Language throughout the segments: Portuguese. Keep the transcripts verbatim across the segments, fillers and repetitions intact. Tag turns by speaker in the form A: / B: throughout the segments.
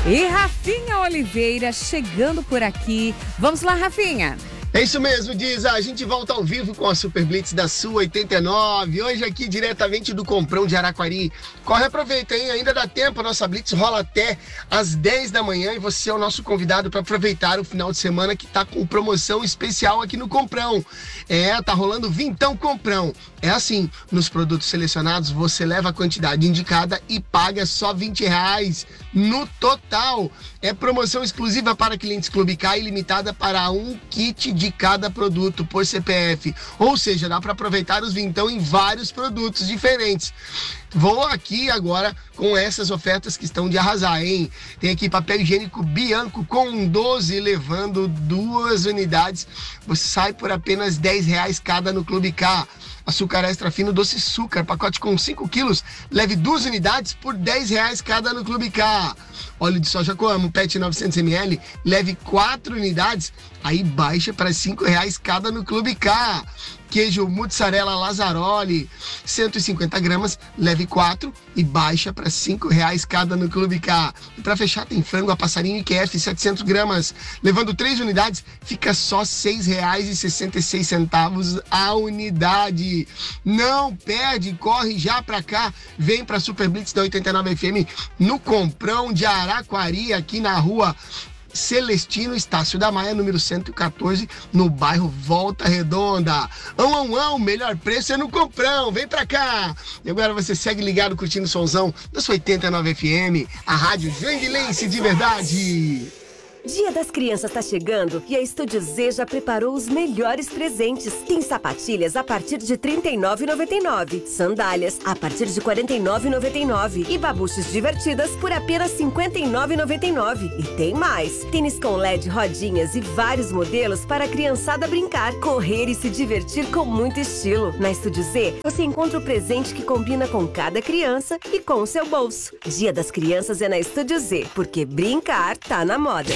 A: E Rafinha Oliveira chegando por aqui. Vamos lá, Rafinha.
B: É isso mesmo, Diz. A gente volta ao vivo com a Super Blitz da Sul oitenta e nove. Hoje aqui diretamente do Comprão de Araquari. Corre, aproveita, hein? Ainda dá tempo. A nossa Blitz rola até às dez da manhã e você é o nosso convidado para aproveitar o final de semana que tá com promoção especial aqui no Comprão. É, tá rolando Vintão Comprão. É assim, nos produtos selecionados você leva a quantidade indicada e paga só vinte reais no total. É promoção exclusiva para clientes Clube K e limitada para um kit de cada produto por C P F. Ou seja, dá para aproveitar os vintão em vários produtos diferentes. Vou aqui agora com essas ofertas que estão de arrasar, hein? Tem aqui papel higiênico Bianco com doze, levando duas unidades. Você sai por apenas dez reais cada no Clube K. Açúcar extra fino doce açúcar, pacote com cinco quilos, leve duas unidades por dez reais cada no Clube K. Óleo de soja Coamo, P E T novecentos mililitros, leve quatro unidades, aí baixa para cinco reais cada no Clube K. Queijo mussarela Lazzaroli, cento e cinquenta gramas, leve quatro e baixa para cinco reais cada no Clube K. E para fechar tem frango a passarinho I Q F setecentos gramas, levando três unidades, fica só seis reais e sessenta e seis centavos a unidade. Não perde, corre já para cá, vem para Super Blitz da oitenta e nove F M no Comprão de Araquari, aqui na rua Celestino Estácio da Maia, número cento e quatorze, no bairro Volta Redonda. Ão, ão, ão, melhor preço é no Comprão, vem pra cá. E agora você segue ligado curtindo o somzão da sua oitenta e nove F M, a rádio joinvilense de verdade.
C: Dia das Crianças tá chegando e a Estúdio Z já preparou os melhores presentes. Tem sapatilhas a partir de trinta e nove reais e noventa e nove centavos, sandálias a partir de quarenta e nove reais e noventa e nove centavos e babuches divertidas por apenas cinquenta e nove reais e noventa e nove centavos. E tem mais! Tênis com L E D, rodinhas e vários modelos para a criançada brincar, correr e se divertir com muito estilo. Na Estúdio Z, você encontra o presente que combina com cada criança e com o seu bolso. Dia das Crianças é na Estúdio Z, porque brincar tá na moda.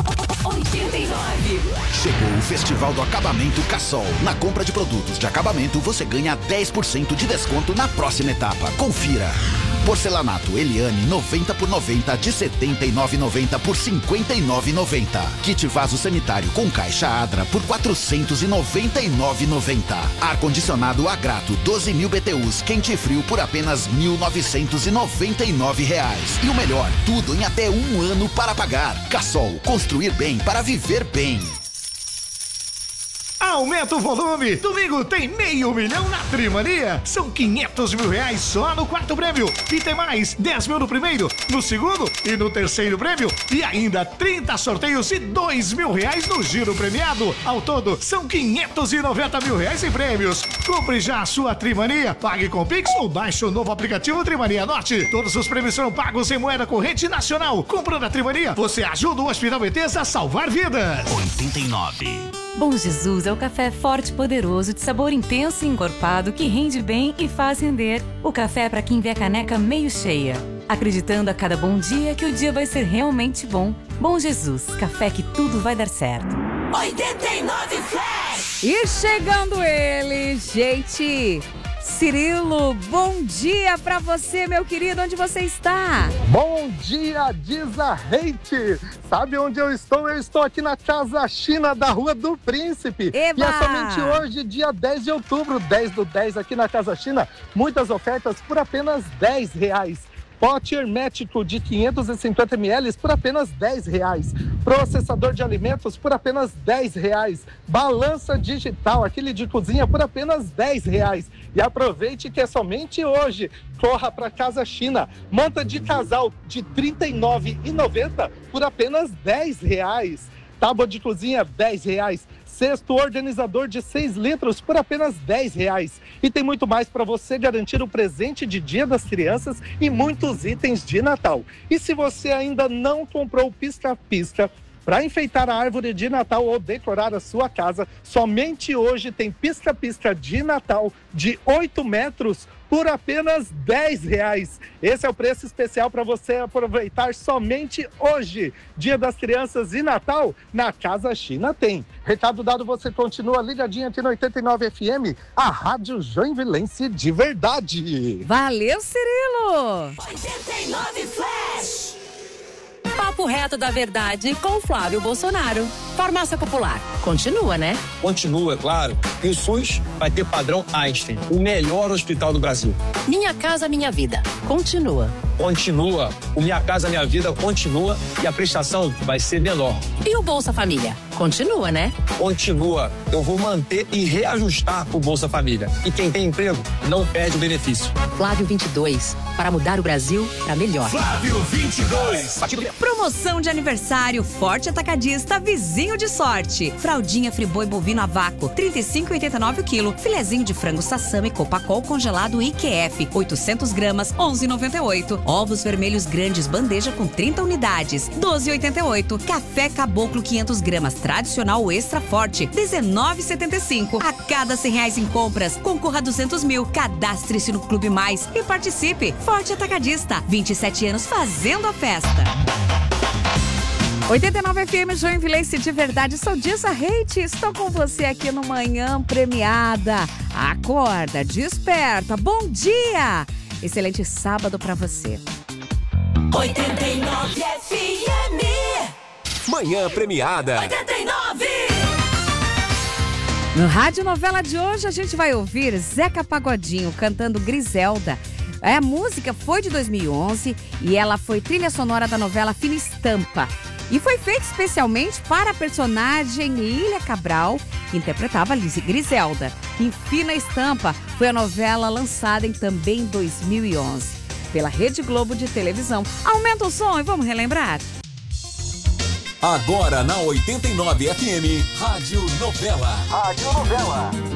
D: oitenta e nove.
E: Chegou o Festival do Acabamento Cassol. Na compra de produtos de acabamento, você ganha dez por cento de desconto na próxima etapa. Confira. Porcelanato Eliane noventa por noventa de setenta e nove reais e noventa centavos por cinquenta e nove reais e noventa centavos. Kit vaso sanitário com caixa Adra por quatrocentos e noventa e nove reais e noventa centavos. Ar-condicionado Agrato doze mil B T Us quente e frio por apenas mil novecentos e noventa e nove reais. E o melhor, tudo em até um ano para pagar. Cassol, construir bem para viver bem.
F: Aumenta o volume! Domingo tem meio milhão na Trimania. São quinhentos mil reais só no quarto prêmio. E tem mais, dez mil no primeiro, no segundo e no terceiro prêmio. E ainda trinta sorteios e dois mil reais no giro premiado. Ao todo, são quinhentos e noventa mil reais em prêmios. Compre já a sua Trimania. Pague com Pix ou baixe o novo aplicativo Trimania Norte. Todos os prêmios serão pagos em moeda corrente nacional. Comprando a Trimania, você ajuda o Hospital Betesda a salvar vidas.
E: oitenta e nove.
G: Bom Jesus é o café forte e poderoso de sabor intenso e encorpado que rende bem e faz render. O café é para quem vê a caneca meio cheia, acreditando a cada bom dia que o dia vai ser realmente bom. Bom Jesus, café que tudo vai dar certo.
D: oitenta e nove Flash!
A: E chegando ele, gente... Cirilo, bom dia pra você, meu querido, onde você está?
H: Bom dia, Diza Hate! Sabe onde eu estou? Eu estou aqui na Casa China da Rua do Príncipe.
A: Eba!
H: E é somente hoje, dia dez de outubro, dez do dez, aqui na Casa China, muitas ofertas por apenas dez reais. Pote hermético de quinhentos e cinquenta mililitros por apenas dez reais. Processador de alimentos por apenas dez reais. Balança digital, aquele de cozinha, por apenas dez reais. E aproveite que é somente hoje. Corra para Casa China. Manta de casal de trinta e nove reais e noventa centavos por apenas dez reais. Tábua de cozinha, dez reais. Cesto organizador de seis litros por apenas dez reais. E tem muito mais para você garantir o presente de Dia das Crianças e muitos itens de Natal. E se você ainda não comprou o pisca-pisca para enfeitar a árvore de Natal ou decorar a sua casa, somente hoje tem pisca-pisca de Natal de oito metros por apenas dez reais. Esse é o preço especial para você aproveitar somente hoje. Dia das Crianças e Natal, na Casa China tem. Recado dado, você continua ligadinho aqui no oitenta e nove F M, a Rádio Joinvilense de verdade.
A: Valeu, Cirilo!
D: oitenta e nove Flash!
I: Papo Reto da Verdade com Flávio Bolsonaro. Farmácia Popular. Continua, né?
J: Continua, claro. E o SUS vai ter padrão Einstein, o melhor hospital do Brasil.
I: Minha Casa Minha Vida. Continua.
J: Continua. O Minha Casa Minha Vida continua e a prestação vai ser menor.
I: E o Bolsa Família? Continua, né?
J: Continua. Eu vou manter e reajustar o Bolsa Família. E quem tem emprego não perde o benefício.
I: Flávio vinte e dois. Para mudar o Brasil para melhor.
F: Flávio vinte e dois.
A: Promoção de aniversário Forte Atacadista Vizinho de Sorte. Fraldinha Friboi bovino a vácuo, trinta e cinco reais e oitenta e nove centavos o quilo. Filezinho de frango Sassami Copacol congelado I Q F, oitocentas gramas, onze reais e noventa e oito centavos. Ovos vermelhos grandes, bandeja com trinta unidades, doze reais e oitenta e oito centavos. Café Caboclo quinhentas gramas, tradicional extra forte, dezenove reais e setenta e cinco centavos. A cada cem reais em compras, concorra a duzentos mil. Cadastre-se no Clube Mais e participe. Forte Atacadista, vinte e sete anos fazendo a festa. oitenta e nove F M, Joinville, de verdade. Sou Dissa Reite, estou com você aqui no Manhã Premiada. Acorda, desperta, bom dia! Excelente sábado pra você.
D: oitenta e nove F M.
K: Manhã Premiada.
D: oitenta e nove.
A: No Rádio Novela de hoje, a gente vai ouvir Zeca Pagodinho cantando Griselda. A música foi de dois mil e onze e ela foi trilha sonora da novela Fina Estampa. E foi feita especialmente para a personagem Lília Cabral, que interpretava Liz Griselda. Em Fina Estampa foi a novela lançada em, também em dois mil e onze pela Rede Globo de televisão. Aumenta o som e vamos relembrar.
K: Agora na oitenta e nove F M, Rádio Novela.
L: Rádio Novela.